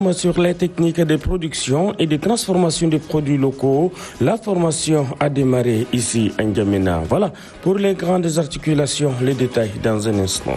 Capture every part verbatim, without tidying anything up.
Sur les techniques de production et de transformation des produits locaux, la formation a démarré ici à N'Djamena. Voilà pour les grandes articulations, les détails dans un instant.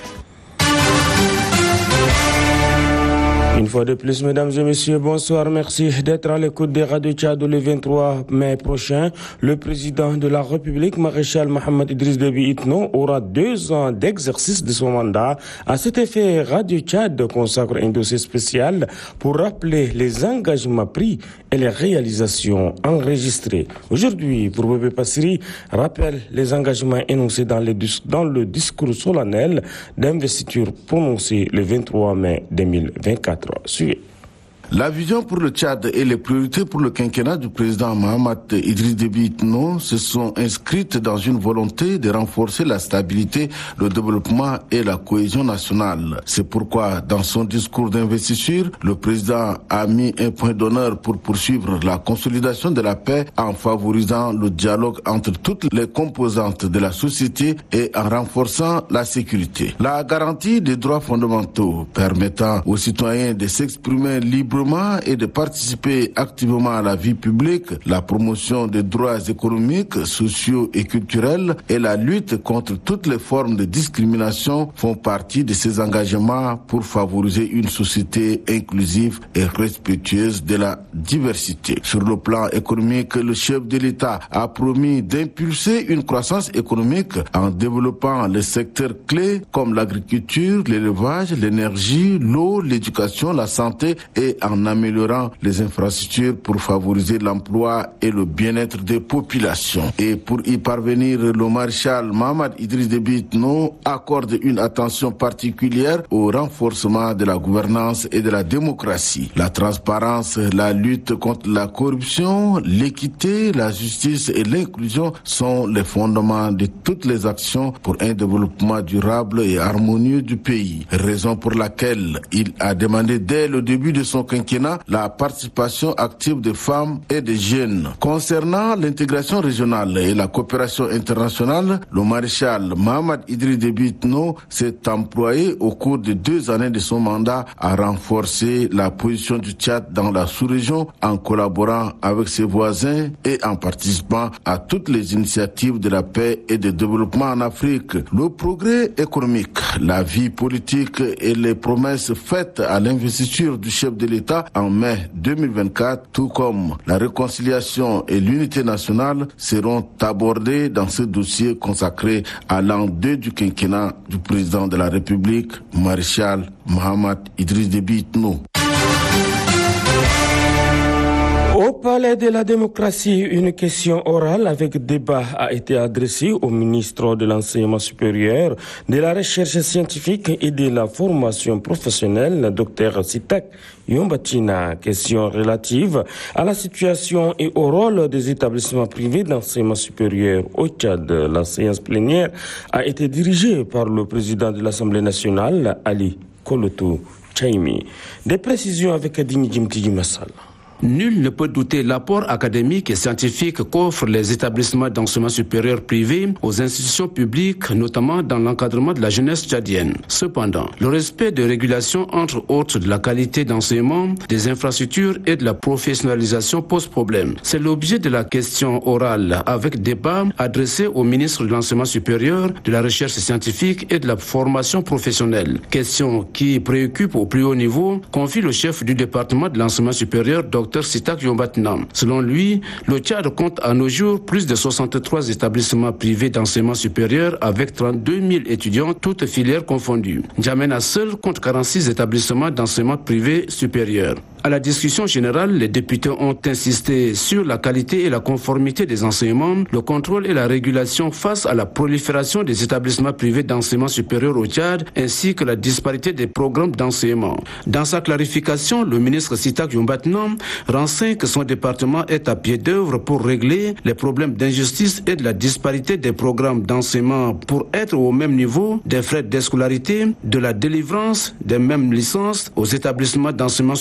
Une fois de plus, mesdames et messieurs, bonsoir. Merci d'être à l'écoute des radios Tchad le vingt-trois mai prochain. Le président de la République, maréchal Mohamed Idriss Déby Itno, aura deux ans d'exercice de son mandat. À cet effet, Radio Tchad consacre un dossier spécial pour rappeler les engagements pris et les réalisations enregistrées. Aujourd'hui, pour Bébé Passiri, rappelle les engagements énoncés dans, les, dans le discours solennel d'investiture prononcé le vingt-trois mai deux mille vingt-quatre. Suivez. La vision pour le Tchad et les priorités pour le quinquennat du président Mohamed Idriss Déby Itno se sont inscrites dans une volonté de renforcer la stabilité, le développement et la cohésion nationale. C'est pourquoi, dans son discours d'investiture, le président a mis un point d'honneur pour poursuivre la consolidation de la paix en favorisant le dialogue entre toutes les composantes de la société et en renforçant la sécurité. La garantie des droits fondamentaux permettant aux citoyens de s'exprimer librement et de participer activement à la vie publique, la promotion des droits économiques, sociaux et culturels et la lutte contre toutes les formes de discrimination font partie de ces engagements pour favoriser une société inclusive et respectueuse de la diversité. Sur le plan économique, le chef de l'État a promis d'impulser une croissance économique en développant les secteurs clés comme l'agriculture, l'élevage, l'énergie, l'eau, l'éducation, la santé et en en améliorant les infrastructures pour favoriser l'emploi et le bien-être des populations. Et pour y parvenir, le maréchal Mohamed Idriss Déby Itno accorde une attention particulière au renforcement de la gouvernance et de la démocratie. La transparence, la lutte contre la corruption, l'équité, la justice et l'inclusion sont les fondements de toutes les actions pour un développement durable et harmonieux du pays. Raison pour laquelle il a demandé dès le début de son quinquennat la participation active des femmes et des jeunes. Concernant l'intégration régionale et la coopération internationale, le maréchal Mohamed Idriss Déby Itno s'est employé au cours de deux années de son mandat à renforcer la position du Tchad dans la sous-région en collaborant avec ses voisins et en participant à toutes les initiatives de la paix et de développement en Afrique. Le progrès économique, la vie politique et les promesses faites à l'investiture du chef de l'État en mai deux mille vingt-quatre, tout comme la réconciliation et l'unité nationale, seront abordés dans ce dossier consacré à l'an deux du quinquennat du président de la République, maréchal Mohamed Idriss Déby Itno. Au Palais de la démocratie, une question orale avec débat a été adressée au ministre de l'Enseignement supérieur, de la Recherche scientifique et de la formation professionnelle, Dr Sitak Yombatina. Question relative à la situation et au rôle des établissements privés d'enseignement supérieur au Tchad. La séance plénière a été dirigée par le président de l'Assemblée nationale, Ali Kolotou Tchaimi. Des précisions avec Adini Jimtigi Massal. Nul ne peut douter l'apport académique et scientifique qu'offrent les établissements d'enseignement supérieur privés aux institutions publiques, notamment dans l'encadrement de la jeunesse tchadienne. Cependant, le respect de régulations, entre autres de la qualité d'enseignement, des infrastructures et de la professionnalisation pose problème. C'est l'objet de la question orale avec débat adressée au ministre de l'Enseignement supérieur, de la Recherche scientifique et de la formation professionnelle. Question qui préoccupe au plus haut niveau, confie le chef du département de l'enseignement supérieur, Dr Dr Sitak Yombatina. Selon lui, le Tchad compte à nos jours plus de soixante-trois établissements privés d'enseignement supérieur avec trente-deux mille étudiants, toutes filières confondues. N'Djamena seul compte quarante-six établissements d'enseignement privé supérieur. À la discussion générale, les députés ont insisté sur la qualité et la conformité des enseignements, le contrôle et la régulation face à la prolifération des établissements privés d'enseignement supérieur au Tchad, ainsi que la disparité des programmes d'enseignement. Dans sa clarification, le ministre Sitak Yombatina renseigne que son département est à pied d'œuvre pour régler les problèmes d'injustice et de la disparité des programmes d'enseignement pour être au même niveau des frais de scolarité, de la délivrance des mêmes licences aux établissements d'enseignement supérieur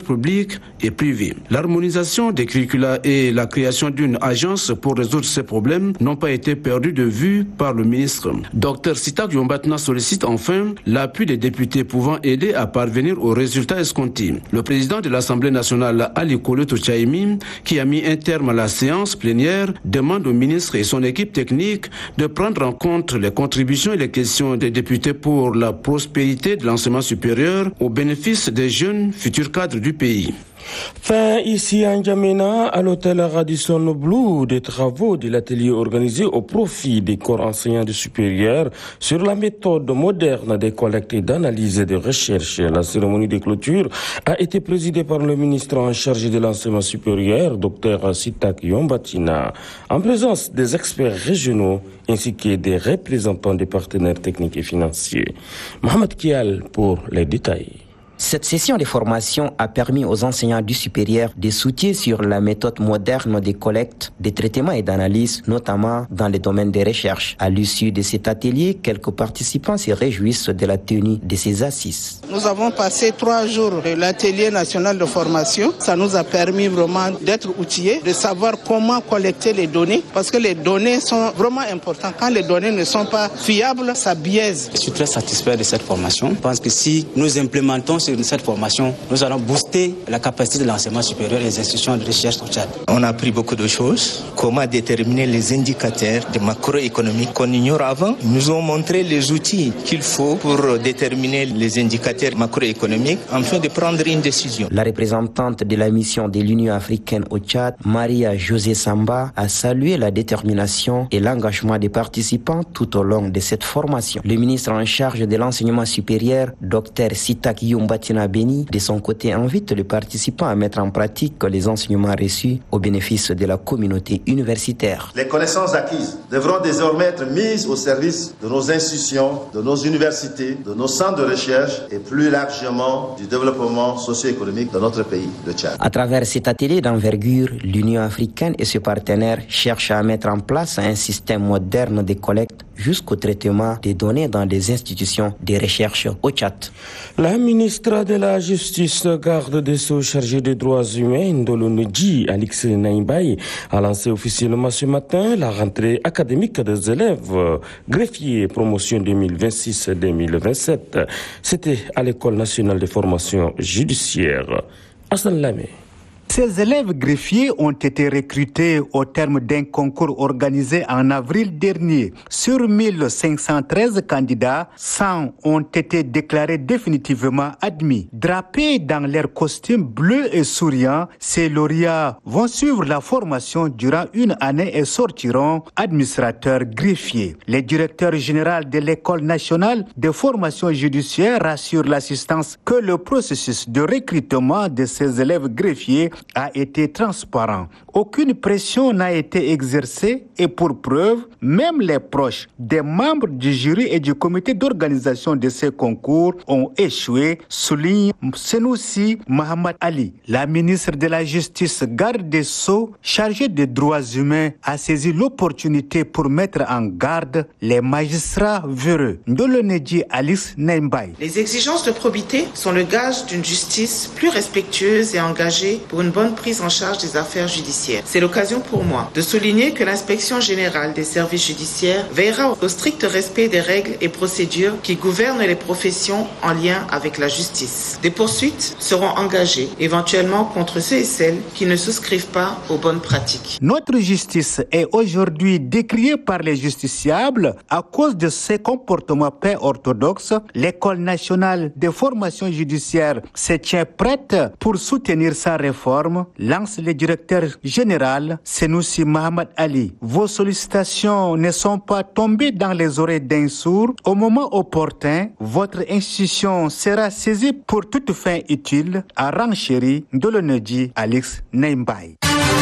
public et privé. L'harmonisation des curricula et la création d'une agence pour résoudre ces problèmes n'ont pas été perdus de vue par le ministre. Docteur Sitak Yombatna sollicite enfin l'appui des députés pouvant aider à parvenir aux résultats escomptés. Le président de l'Assemblée nationale, Ali Koloto Tchaïmi, qui a mis un terme à la séance plénière, demande au ministre et son équipe technique de prendre en compte les contributions et les questions des députés pour la prospérité de l'enseignement supérieur au bénéfice des jeunes futurs cadres du pays. Fin ici à N'Djamena, à l'hôtel Radisson Blu, des travaux de l'atelier organisé au profit des corps enseignants du supérieur sur la méthode moderne des collectes et d'analyse et de recherche. La cérémonie de clôture a été présidée par le ministre en charge de l'enseignement supérieur, Dr Sitak Yombatna, en présence des experts régionaux ainsi que des représentants des partenaires techniques et financiers. Mohamed Kial pour les détails. Cette session de formation a permis aux enseignants du supérieur de s'outiller sur la méthode moderne des collectes, des traitements et d'analyse, notamment dans le domaine des recherches. À l'issue de cet atelier, quelques participants se réjouissent de la tenue de ces assises. Nous avons passé trois jours de l'atelier national de formation. Ça nous a permis vraiment d'être outillés, de savoir comment collecter les données, parce que les données sont vraiment importantes. Quand les données ne sont pas fiables, ça biaise. Je suis très satisfait de cette formation. Je pense que si nous implémentons cette formation, nous allons booster la capacité de l'enseignement supérieur et les institutions de recherche au Tchad. On a appris beaucoup de choses. Comment déterminer les indicateurs de macroéconomie qu'on ignore avant. Ils nous ont montré les outils qu'il faut pour déterminer les indicateurs macroéconomiques afin de prendre une décision. La représentante de la mission de l'Union africaine au Tchad, Maria José Samba, a salué la détermination et l'engagement des participants tout au long de cette formation. Le ministre en charge de l'enseignement supérieur, Dr Sitak Yombatna Béni, de son côté, invite les participants à mettre en pratique les enseignements reçus au bénéfice de la communauté universitaire. Les connaissances acquises devront désormais être mises au service de nos institutions, de nos universités, de nos centres de recherche et plus largement du développement socio-économique de notre pays, le Tchad. À travers cet atelier d'envergure, l'Union africaine et ses partenaires cherchent à mettre en place un système moderne de collecte jusqu'au traitement des données dans les institutions de recherche au Tchad. La ministre de la Justice, garde des Sceaux chargée des droits humains, Ndolonedji Alix Naimbaye, a lancé officiellement ce matin la rentrée académique des élèves greffiers promotion deux mille vingt-six deux mille vingt-sept. C'était à l'École nationale de formation judiciaire. Hassan Lamé. Ces élèves greffiers ont été recrutés au terme d'un concours organisé en avril dernier. Sur mille cinq cent treize candidats, cent ont été déclarés définitivement admis. Drapés dans leurs costumes bleus et souriants, ces lauréats vont suivre la formation durant une année et sortiront administrateurs greffiers. Le directeur général de l'École nationale de formation judiciaire rassure l'assistance que le processus de recrutement de ces élèves greffiers a été transparent. Aucune pression n'a été exercée et pour preuve, même les proches des membres du jury et du comité d'organisation de ces concours ont échoué, souligne Senoussi Mohamed Ali. La ministre de la Justice, garde des Sceaux, chargée des droits humains, a saisi l'opportunité pour mettre en garde les magistrats véreux. Ndolonedji Alix Naimbaye. Les exigences de probité sont le gage d'une justice plus respectueuse et engagée pour une bonne prise en charge des affaires judiciaires. C'est l'occasion pour moi de souligner que l'inspection générale des services judiciaires veillera au strict respect des règles et procédures qui gouvernent les professions en lien avec la justice. Des poursuites seront engagées éventuellement contre ceux et celles qui ne souscrivent pas aux bonnes pratiques. Notre justice est aujourd'hui décriée par les justiciables à cause de ses comportements peu orthodoxes. L'École nationale de formation judiciaire se tient prête pour soutenir sa réforme, lance le directeur général Senoussi Mohamed Ali. Vos sollicitations ne sont pas tombées dans les oreilles d'un sourd. Au moment opportun, votre institution sera saisie pour toute fin utile, a renchéri Ndolonedji Alix Naimbaye.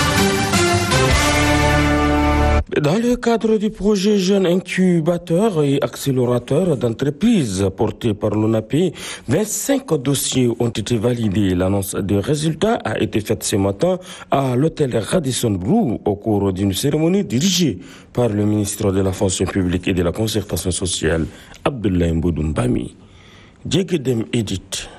Dans le cadre du projet Jeunes Incubateurs et Accélérateurs d'entreprises porté par l'ONAPI, vingt-cinq dossiers ont été validés. L'annonce des résultats a été faite ce matin à l'hôtel Radisson Blu au cours d'une cérémonie dirigée par le ministre de la Fonction publique et de la Concertation sociale, Abdoulaye Mboudoum Bami. Djegedem Edith.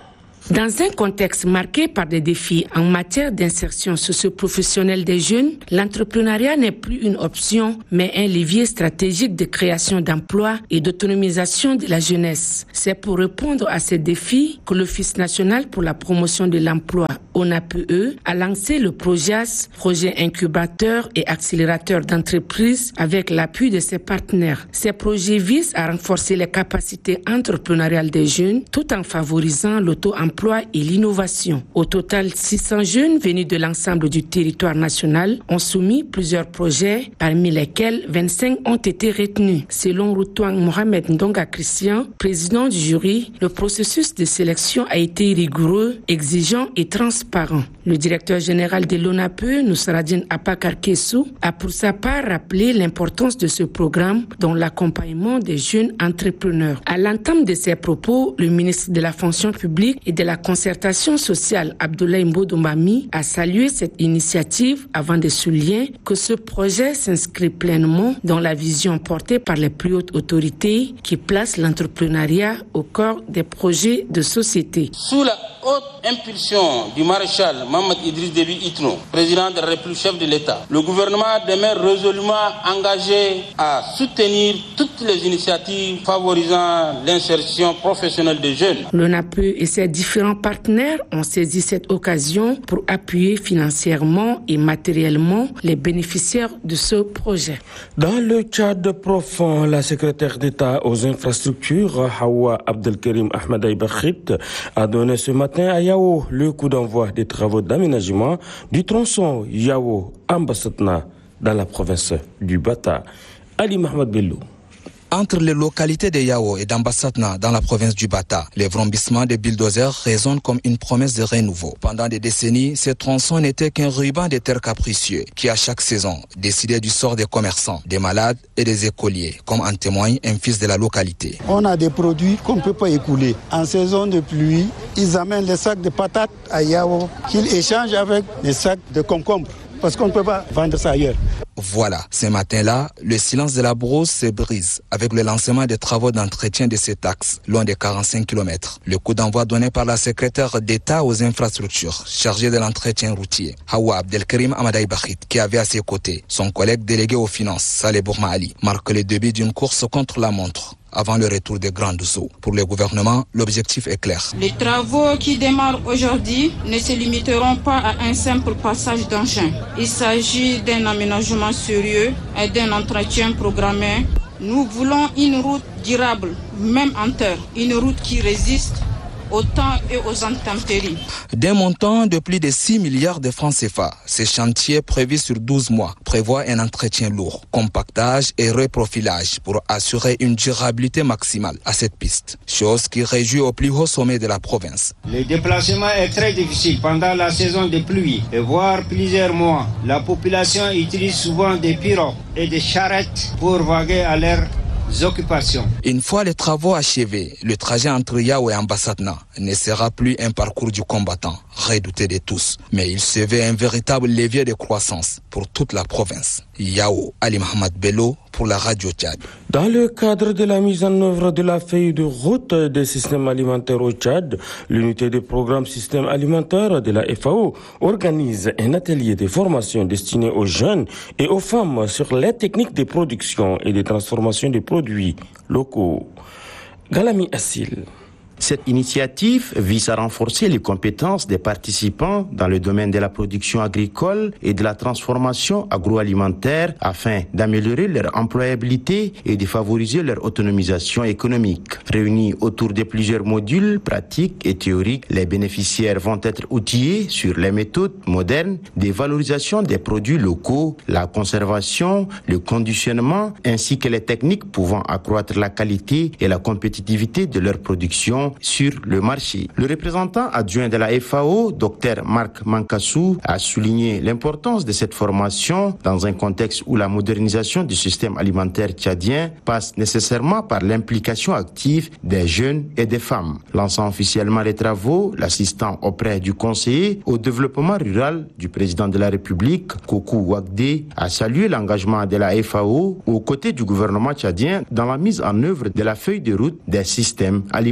Dans un contexte marqué par des défis en matière d'insertion socio-professionnelle des jeunes, l'entrepreneuriat n'est plus une option, mais un levier stratégique de création d'emplois et d'autonomisation de la jeunesse. C'est pour répondre à ces défis que l'Office national pour la promotion de l'emploi, O N A P E, a lancé le PROJAS, projet incubateur et accélérateur d'entreprise, avec l'appui de ses partenaires. Ces projets visent à renforcer les capacités entrepreneuriales des jeunes tout en favorisant l'auto-emploi et l'innovation. Au total, six cents jeunes venus de l'ensemble du territoire national ont soumis plusieurs projets, parmi lesquels vingt-cinq ont été retenus. Selon Routouang Mohamed Ndonga Christian, président du jury, le processus de sélection a été rigoureux, exigeant et transparent. Le directeur général de l'O N A P E, Nousradine Apakar Kessou, a pour sa part rappelé l'importance de ce programme dans l'accompagnement des jeunes entrepreneurs. À l'entame de ses propos, le ministre de la fonction publique et de la concertation sociale, Abdoulaye Mbodoumbami, a salué cette initiative avant de souligner que ce projet s'inscrit pleinement dans la vision portée par les plus hautes autorités qui placent l'entrepreneuriat au cœur des projets de société. Sous la haute impulsion du maréchal Mohamed Idriss Déby Itno, président de la République, chef de l'État, le gouvernement demeure résolument engagé à soutenir toutes les initiatives favorisant l'insertion professionnelle des jeunes. L'O N A P E et ses différents partenaires ont saisi cette occasion pour appuyer financièrement et matériellement les bénéficiaires de ce projet. Dans le Tchad profond, la secrétaire d'État aux infrastructures, Hawa Abdelkerim Ahmadaï Bakhit, a donné ce matin à Yao le coup d'envoi des travaux d'aménagement du tronçon Yao-Ambasatna dans la province du Bata. Ali Mohamed Bello. Entre les localités de Yao et d'Ambasatna dans la province du Bata, les vrombissements des bulldozers résonnent comme une promesse de renouveau. Pendant des décennies, ce tronçon n'était qu'un ruban de terre capricieux qui, à chaque saison, décidait du sort des commerçants, des malades et des écoliers, comme en témoigne un fils de la localité. On a des produits qu'on ne peut pas écouler. En saison de pluie, ils amènent les sacs de patates à Yao qu'ils échangent avec les sacs de concombres, parce qu'on ne peut pas vendre ça ailleurs. Voilà, ce matin-là, le silence de la brousse se brise avec le lancement des travaux d'entretien de cet axe, loin de quarante-cinq kilomètres. Le coup d'envoi donné par la secrétaire d'État aux infrastructures, chargée de l'entretien routier, Hawa Abdelkerim Ahmadaï Bakhit, qui avait à ses côtés son collègue délégué aux finances, Saleh Bourma Ali, marque le début d'une course contre la montre avant le retour des grandes eaux. Pour le gouvernement, l'objectif est clair. Les travaux qui démarrent aujourd'hui ne se limiteront pas à un simple passage d'engin. Il s'agit d'un aménagement sérieux et d'un entretien programmé. Nous voulons une route durable, même en terre, une route qui résiste au temps et aux intempéries. D'un montant de plus de six milliards de francs C F A, ce chantier prévu sur douze mois prévoit un entretien lourd, compactage et reprofilage pour assurer une durabilité maximale à cette piste, chose qui réjouit au plus haut sommet de la province. Le déplacement est très difficile pendant la saison des pluies et voire plusieurs mois. La population utilise souvent des pirogues et des charrettes pour vaguer à l'air. Occupations. Une fois les travaux achevés, le trajet entre Yao et Ambasatna ne sera plus un parcours du combattant, redouté de tous, mais il se veut un véritable levier de croissance pour toute la province. Yao, Ali Mohamed Bello pour la Radio Tchad. Dans le cadre de la mise en œuvre de la feuille de route des systèmes alimentaires au Tchad, l'unité de programme système alimentaire de la F A O organise un atelier de formation destiné aux jeunes et aux femmes sur les techniques de production et de transformation des produits locaux. Galami Assil. Cette initiative vise à renforcer les compétences des participants dans le domaine de la production agricole et de la transformation agroalimentaire afin d'améliorer leur employabilité et de favoriser leur autonomisation économique. Réunis autour de plusieurs modules pratiques et théoriques, les bénéficiaires vont être outillés sur les méthodes modernes de valorisation des produits locaux, la conservation, le conditionnement ainsi que les techniques pouvant accroître la qualité et la compétitivité de leur production sur le marché. Le représentant adjoint de la F A O, Dr Marc Mankassou, a souligné l'importance de cette formation dans un contexte où la modernisation du système alimentaire tchadien passe nécessairement par l'implication active des jeunes et des femmes. Lançant officiellement les travaux, l'assistant auprès du conseiller au développement rural du président de la République, Kokou Wagde, a salué l'engagement de la F A O aux côtés du gouvernement tchadien dans la mise en œuvre de la feuille de route des systèmes alimentaires.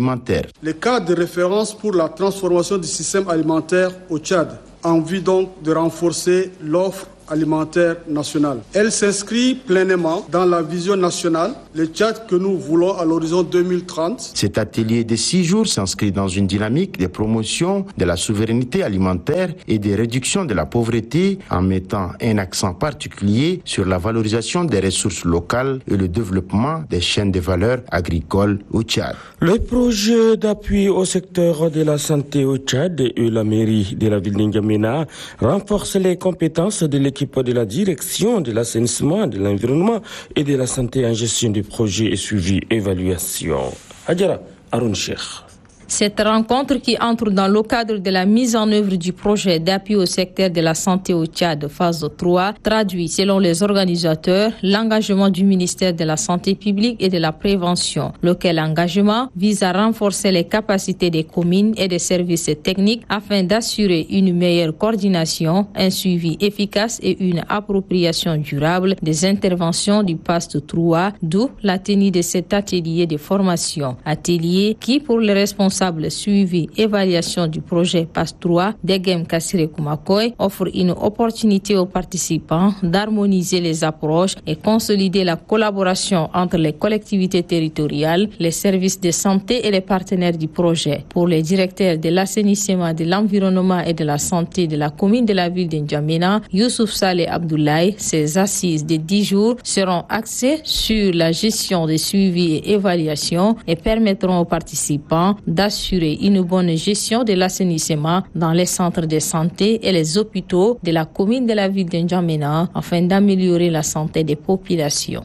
Le cadre de référence pour la transformation du système alimentaire au Tchad, en vue donc de renforcer l'offre alimentaire nationale. Elle s'inscrit pleinement dans la vision nationale, le Tchad que nous voulons à l'horizon deux mille trente. Cet atelier de six jours s'inscrit dans une dynamique de promotion de la souveraineté alimentaire et de réduction de la pauvreté en mettant un accent particulier sur la valorisation des ressources locales et le développement des chaînes de valeur agricoles au Tchad. Le projet d'appui au secteur de la santé au Tchad et la mairie de la ville d'Injamena renforce les compétences de l'équipe de la direction de l'assainissement, de l'environnement et de la santé en gestion du projet et suivi évaluation. Hadjara Aroun Cheikh. Cette rencontre qui entre dans le cadre de la mise en œuvre du projet d'appui au secteur de la santé au Tchad, phase trois, traduit, selon les organisateurs, l'engagement du ministère de la Santé publique et de la Prévention, lequel engagement vise à renforcer les capacités des communes et des services techniques afin d'assurer une meilleure coordination, un suivi efficace et une appropriation durable des interventions du PAST trois, d'où la tenue de cet atelier de formation. Atelier qui, pour les responsables suivi évaluation du projet PAST trois Degem Kassire Koumakoy, offre une opportunité aux participants d'harmoniser les approches et consolider la collaboration entre les collectivités territoriales, les services de santé et les partenaires du projet. Pour les directeurs de l'assainissement, de l'environnement et de la santé de la commune de la ville d'Injamena, Youssouf Saleh Abdoulaye, ces assises de dix jours seront axées sur la gestion des suivis et évaluations et permettront aux participants d'assurer une bonne gestion de l'assainissement dans les centres de santé et les hôpitaux de la commune de la ville d'Injamena afin d'améliorer la santé des populations.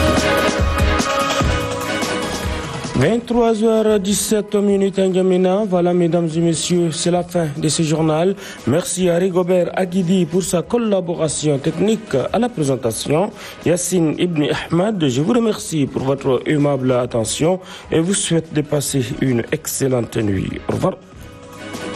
vingt-trois heures dix-sept minutes en N'Djamena. Voilà, mesdames et messieurs, c'est la fin de ce journal. Merci à Rigobert Aguidi pour sa collaboration technique à la présentation. Yassine Ibn Ahmad, je vous remercie pour votre aimable attention et vous souhaite de passer une excellente nuit. Au revoir.